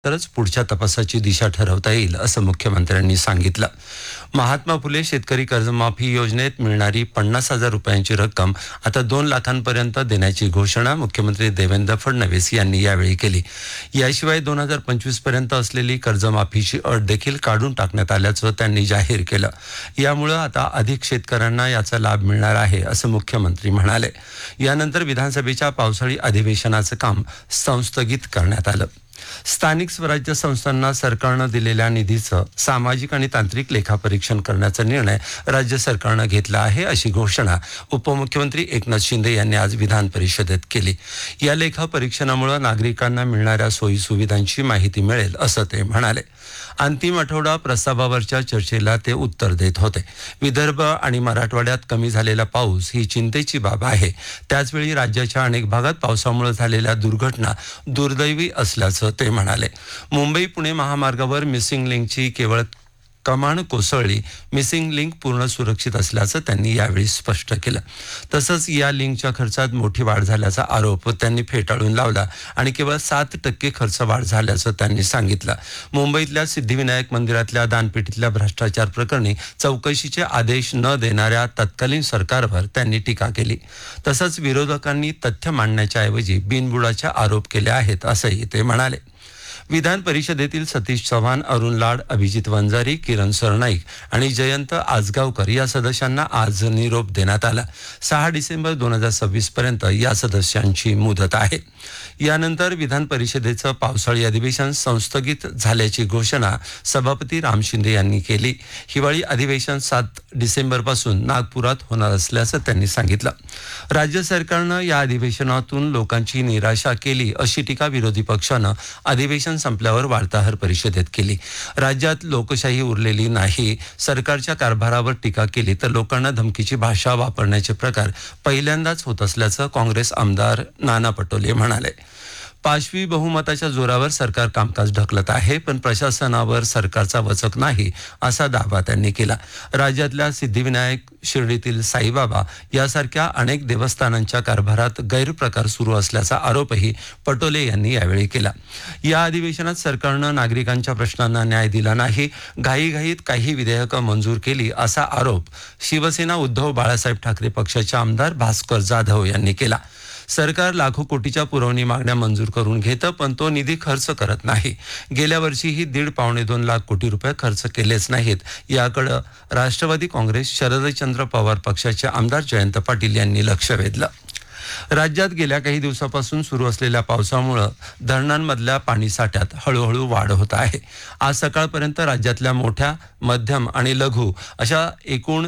तरच पुढच्या तपासाची दिशा ठरवता येईल असं मुख्यमंत्र्यांनी सांगितलं. महात्मा फुले शेतकरी कर्जमाफी योजनेत मिळणारी 50,000 रुपयांची रक्कम आता 2 लाखांपर्यंत देण्याची घोषणा मुख्यमंत्री देवेंद्र फडणवीस यांनी यावेळी केली. याशिवाय 2025 पर्यंत असलेली कर्जमाफीची अट देखील काढून टाकण्यात आल्याचं त्यांनी जाहीर केलं. यामुळे आता अधिक शेतकऱ्यांना याचा लाभ मिळणार आहे असं मुख्यमंत्री म्हणाले. यानंतर विधानसभेच्या पावसाळी अधिवेशनाचं काम संस्थगित करण्यात आलं. स्थानिक स्वराज्य संस्थांना सरकारनं दिलेल्या निधीचं सामाजिक आणि तांत्रिक लेखापरीक्षण करण्याचा निर्णय राज्य सरकारनं घेतला आहे अशी घोषणा उपमुख्यमंत्री एकनाथ शिंदे यांनी आज विधान परिषदेत केली. या लेखापरीक्षणामुळे नागरिकांना मिळणाऱ्या सोयी सुविधांची माहिती मिळेल असं ते म्हणाले. अंतिम आठवडा प्रस्तावावरच्या चर्चेला ते उत्तर देत होते. विदर्भ आणि मराठवाड्यात कमी झालेला पाऊस ही चिंतेची बाब आहे. त्याचवेळी राज्याच्या अनेक भागात पावसामुळे झालेल्या दुर्घटना दुर्दैवी असल्याचं ते म्हणाले. मुंबई पुणे महामार्गावर मिसिंग लिंकची केवळ कमान कोसळली. मिसिंग लिंक पूर्ण सुरक्षित असल्याचं त्यांनी यावेळी स्पष्ट केलं. तसंच या लिंकच्या खर्चात मोठी वाढ झाल्याचा आरोप त्यांनी फेटाळून लावला आणि केवळ 7% खर्च वाढ झाल्याचं त्यांनी सांगितलं. मुंबईतल्या सिद्धिविनायक मंदिरातल्या दानपेटीतल्या भ्रष्टाचार प्रकरणी चौकशीचे आदेश न देणाऱ्या तत्कालीन सरकारवर त्यांनी टीका केली. तसंच विरोधकांनी तथ्य मांडण्याच्या ऐवजी बिनबुडाचे आरोप केले आहेत असंही ते म्हणाले. विधान परिषदेतील सतीश चव्हाण, अरुण लाड, अभिजित वंजारी, किरण सरनाईक आणि जयंत आजगावकर या सदस्यांना आज निरोप देण्यात आला. 6 डिसेंबर 2026 पर्यंत या सदस्यांची मुदत आहे. यानंतर विधान परिषदेचं पावसाळी अधिवेशन संस्थगित झाल्याची घोषणा सभापती राम शिंदे यांनी केली. हिवाळी अधिवेशन 7 डिसेंबरपासून नागपुरात होणार असल्याचं त्यांनी सांगितलं. राज्य सरकारनं या अधिवेशनातून लोकांची निराशा केली अशी टीका विरोधी पक्षानं अधिवेशन संपल्यावर वार्ताहर परिषदेत केली. राज्यात लोकशाही उरलेली नाही, सरकारच्या कारभारावर टीका केली तर लोकांना धमकीची भाषा वापरण्याचे प्रकार पहिल्यांदाच होत असल्याचं काँग्रेस आमदार नाना पटोले म्हणाले. पाशवी बहुमताच्या जोरावर सरकार कामकाज ढकलत आहे, पण प्रशासनावर सरकारचा वचक नाही असा दावा त्यांनी केला. राज्यातल्या सिद्धिविनायक, शिर्डीतील साईबाबा यासारख्या अनेक देवस्थानांच्या कारभारात गैरप्रकार सुरू असल्याचा आरोपही पटोले यांनी यावेळी केला. या अधिवेशनात सरकारनं नागरिकांच्या प्रश्नांना न्याय दिला नाही, घाईघाईत काही विधेयकं मंजूर केली असा आरोप शिवसेना उद्धव बाळासाहेब ठाकरे पक्षाचे आमदार भास्कर जाधव यांनी केला. सरकार लाखो कोटीच्या पुरवणी मागण्या मंजूर करून घेतं, पण तो निधी खर्च करत नाही. गेल्या वर्षीही 1.5-2 लाख कोटी रुपये खर्च केलेच नाहीत. याकडे राष्ट्रवादी काँग्रेस, शरदचंद्र पवार पक्षाचे आमदार जयंत पाटील यांनी लक्ष वेधलं. राज्यात गेल्या काही दिवसापासून सुरू असलेल्या पावसामुळे धरणांमधल्या पाणीसाठ्यात हळूहळू वाढ होत आहे. आज सकाळपर्यंत राज्यातल्या मोठ्या, मध्यम आणि लघु अशा एकूण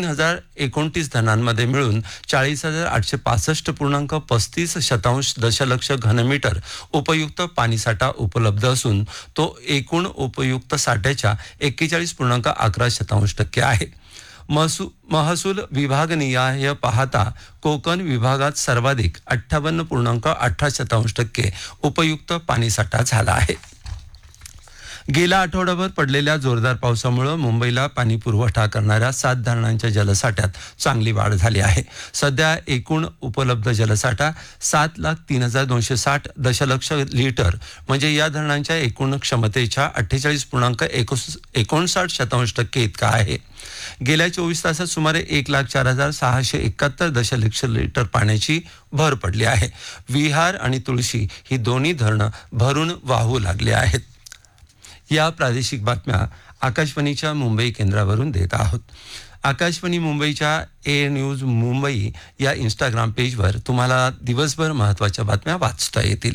3029 धरणांमध्ये मिळून 40,865.35 दशलक्ष घनमीटर उपयुक्त पाणीसाठा उपलब्ध असून तो एकूण उपयुक्त साठ्याच्या 41.11% आहे. महसूल विभागनिहाय पाहता कोकण विभागात सर्वाधिक 58.18% उपयुक्त पाणीसाठा झाला आहे. गेल्या आठवड्याभर पडलेल्या जोरदार पावसामुळे मुंबईला पाणी पुरवठा करणाऱ्या 7 धरणांच्या जलसाठ्यात चांगली वाढ झाली आहे. सध्या एकूण उपलब्ध जलसाठा 7,03,260 दशलक्ष लिटर म्हणजे या धरणांच्या एकूण क्षमतेच्या 48.59% इतका आहे. गेल्या 24 तासात सुमारे 1,04,671 दशलक्ष लिटर पाण्याची भर पडली आहे. विहार आणि तुळशी ही दोन्ही धरणं भरून वाहू लागली आहेत. या प्रादेशिक बातम्या आकाशवाणीच्या मुंबई केंद्रावरून देत आहोत. आकाशवाणी मुंबईच्या ए न्यूज मुंबई या इंस्टाग्राम पेजवर तुम्हाला दिवसभर महत्त्वाच्या बातम्या वाचता येतील.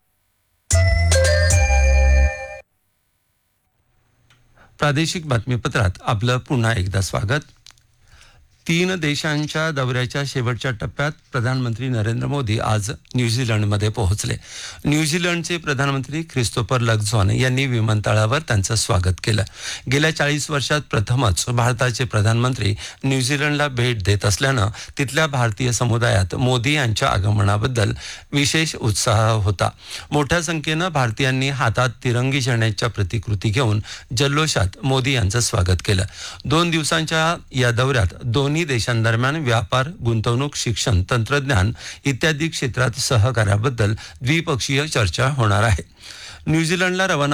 प्रादेशिक बातमीपत्रात आपलं पुन्हा एकदा स्वागत. 3 देशांच्या दौऱ्याच्या शेवटच्या टप्प्यात प्रधानमंत्री नरेंद्र मोदी आज न्यूझीलंडमध्ये पोहोचले. न्यूझीलंडचे प्रधानमंत्री ख्रिस्तोफर लक्झॉन यांनी विमानतळावर त्यांचं स्वागत केलं. गेल्या 40 वर्षात प्रथमच भारताचे प्रधानमंत्री न्यूझीलंडला भेट देत असल्यानं तिथल्या भारतीय समुदायात मोदी यांच्या आगमनाबद्दल विशेष उत्साह होता. मोठ्या संख्येनं भारतीयांनी हातात तिरंगी झेंड्याच्या प्रतिकृती घेऊन जल्लोषात मोदी यांचं स्वागत केलं. 2 दिवसांच्या या दौऱ्यात दोन्ही देशांदरम्यान व्यापार, गुंतवणूक, शिक्षण, तंत्रज्ञान इत्यादी क्षेत्रात सहकार्याबद्दल द्विपक्षीय चर्चा होणार आहे. न्यूझीलंडला रवाना